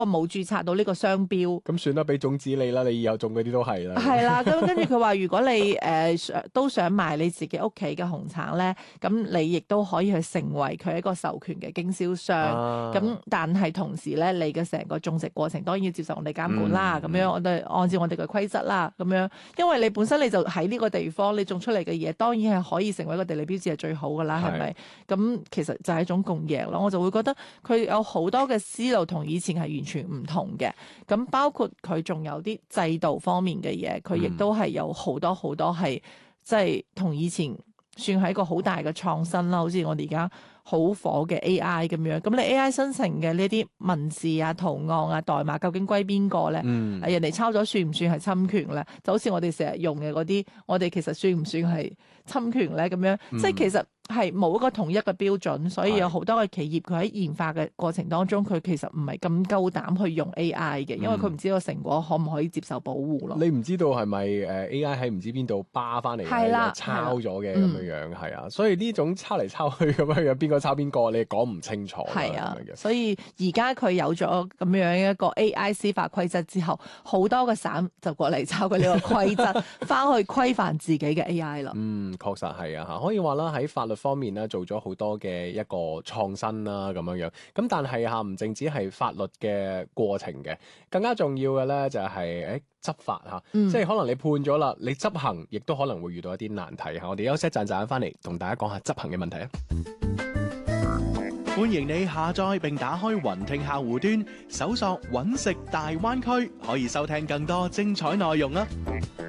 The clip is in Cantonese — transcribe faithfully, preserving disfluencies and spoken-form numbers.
冇註冊到呢個商標。 咁算啦，俾種子你啦，你以後種嗰啲都係啦。 係啦，咁跟住佢話，如果你誒想、呃、都想賣你自己屋企嘅紅橙咧，咁你亦都可以去成為佢一個授權嘅經銷商。咁、啊、但係同時咧，你嘅成個種植過程當然要接受我哋監管啦。咁、嗯、樣我哋按照我哋嘅規則啦。咁樣因為你本身你就喺呢個地方，你種出嚟嘅嘢當然係可以成為一個地理標誌係最好噶啦，係咪？咁其實就係一種共贏咯。我就會覺得佢有好多嘅思路同以前係完全唔同嘅。咁包括佢仲有啲制度方面嘅嘢，佢亦都係有好多好多係即係同以前算係一個好大嘅創新啦。好似我哋而家好火嘅 A I 咁樣，咁你 A I 生成嘅呢啲文字啊、圖案啊、代碼究竟歸邊個咧？嗯、人哋抄咗算唔算係侵權咧？就好似我哋成日用嘅嗰啲，我哋其實算唔算係侵權咧？咁樣、嗯、即係其實係冇一個統一嘅標準，所以有好多嘅企業佢喺研發嘅過程當中，佢其實唔係咁夠膽去用 A I 嘅，因為佢唔知道成果可唔可以接受保護咯。 你唔知道係咪誒 A I 喺唔知邊度扒翻嚟嘅，抄咗嘅咁樣樣係啊，所以呢種抄嚟抄去咁樣樣，邊個抄邊個，你講唔清楚。 係啊，所以而家佢有咗咁樣一個 A I 司法規則之後，好多嘅省就過嚟抄佢呢個規則，翻去規範自己嘅 A I 啦。 嗯，確實係啊，嚇可以話啦，喺法律方面咧做咗好多嘅一個創新啦，咁樣樣。咁但係嚇唔淨止係法律嘅過程嘅，更加重要嘅咧就係誒執法嚇，嗯、即係可能你判咗啦，你執行亦都可能會遇到一啲難題嚇。我哋休息一陣陣翻嚟同大家講下執行嘅問題啊。 歡迎你下載並打開雲聽客戶端，搜索揾食大灣區，可以收聽更多精彩內容啊！